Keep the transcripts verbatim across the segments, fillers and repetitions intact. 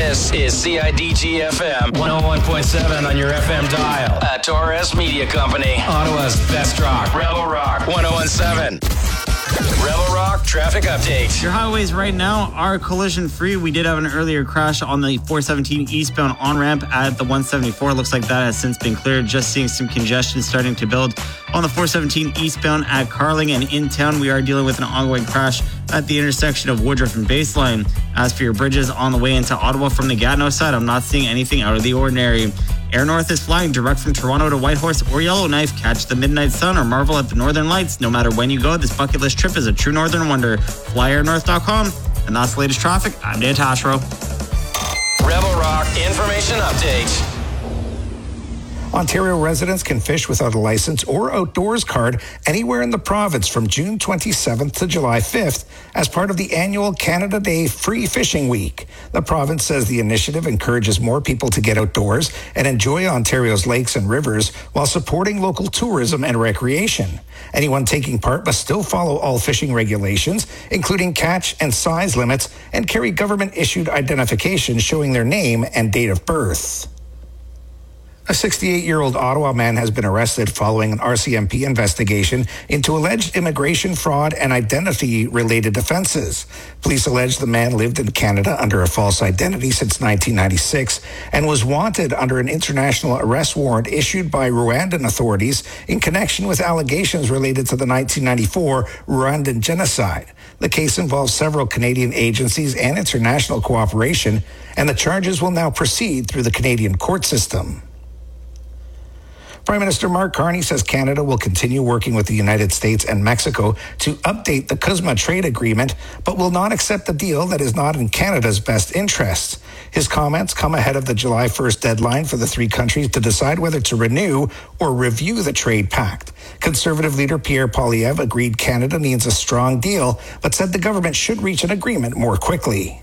This is C I D G F M one oh one point seven on your F M dial. A Torres Media Company. Ottawa's best rock. Rebel Rock one oh one seven. Rebel Rock traffic update. Your highways right now are collision free. We did have an earlier crash on the four seventeen eastbound on-ramp at the one seventy-four. Looks like that has since been cleared. Just seeing some congestion starting to build on the four seventeen eastbound at Carling, and in town we are dealing with an ongoing crash at the intersection of Woodruff and Baseline. As for your bridges on the way into Ottawa from the Gatineau side, I'm not seeing anything out of the ordinary. Air North is flying direct from Toronto to Whitehorse or Yellowknife. Catch the midnight sun or marvel at the northern lights. No matter when you go, this bucket list trip is a true northern wonder. fly air north dot com. And that's the latest traffic. I'm Dan Tashro. Rebel Rock information update. Ontario residents can fish without a license or outdoors card anywhere in the province from June twenty-seventh to July fifth as part of the annual Canada Day Free Fishing Week. The province says the initiative encourages more people to get outdoors and enjoy Ontario's lakes and rivers while supporting local tourism and recreation. Anyone taking part must still follow all fishing regulations, including catch and size limits, and carry government-issued identification showing their name and date of birth. A sixty-eight-year-old Ottawa man has been arrested following an R C M P investigation into alleged immigration fraud and identity-related offenses. Police allege the man lived in Canada under a false identity since nineteen ninety-six and was wanted under an international arrest warrant issued by Rwandan authorities in connection with allegations related to the nineteen ninety-four Rwandan genocide. The case involves several Canadian agencies and international cooperation, and the charges will now proceed through the Canadian court system. Prime Minister Mark Carney says Canada will continue working with the United States and Mexico to update the CUSMA trade agreement, but will not accept a deal that is not in Canada's best interests. His comments come ahead of the July first deadline for the three countries to decide whether to renew or review the trade pact. Conservative leader Pierre Poilievre agreed Canada needs a strong deal, but said the government should reach an agreement more quickly.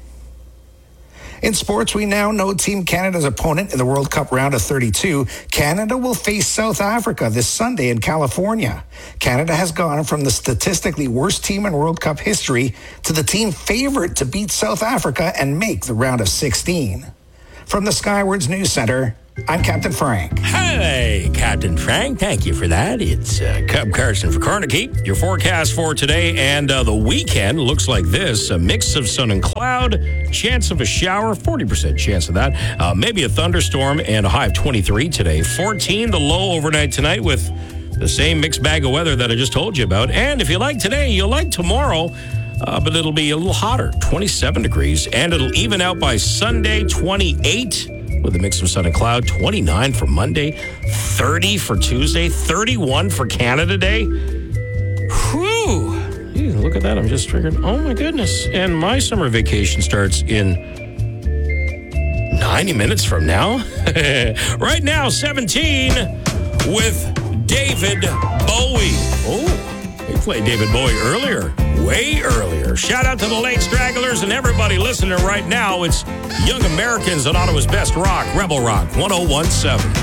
In sports, we now know Team Canada's opponent in the World Cup round of thirty-two. Canada will face South Africa this Sunday in California. Canada has gone from the statistically worst team in World Cup history to the team favored to beat South Africa and make the round of sixteen. From the Skywards News Center, I'm Captain Frank. Hey, Captain Frank. Thank you for that. It's uh, Cub Carson for Carnegie. Your forecast for today and uh, the weekend looks like this. A mix of sun and cloud, chance of a shower, forty percent chance of that. Uh, maybe a thunderstorm and a high of twenty-three today. fourteen the low overnight tonight with the same mixed bag of weather that I just told you about. And if you like today, you'll like tomorrow. Uh, but it'll be a little hotter, twenty-seven degrees. And it'll even out by Sunday, twenty-eight. With a mix of sun and cloud, twenty-nine for Monday, thirty for Tuesday, thirty-one for Canada Day. Whew. Ew, look at that. I'm just triggered. Oh, my goodness. And my summer vacation starts in ninety minutes from now. Right now, seventeen with David Bowie. Oh, we played David Bowie earlier. Way earlier. Shout out to the Lake Stragglers and everybody listening right now. It's Young Americans on Ottawa's best rock, Rebel Rock one oh one seven.